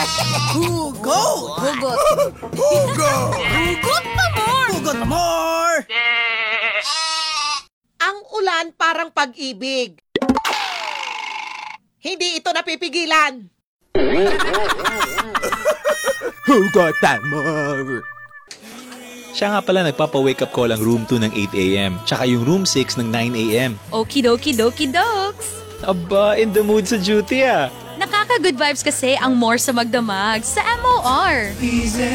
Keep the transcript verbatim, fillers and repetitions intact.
Hugot! Hugot. Hugot! Hugot pa more! Hugot more! Ang ulan parang pag-ibig. Hindi ito napipigilan. Hugot more! Siya nga pala nagpapa-wake up call ang room two ng eight a.m. Tsaka yung room six ng nine a.m. Okidoki doki dokes. Aba, in the mood sa duty ah. Nakaka-good vibes kasi ang more sa magdamag sa M O R.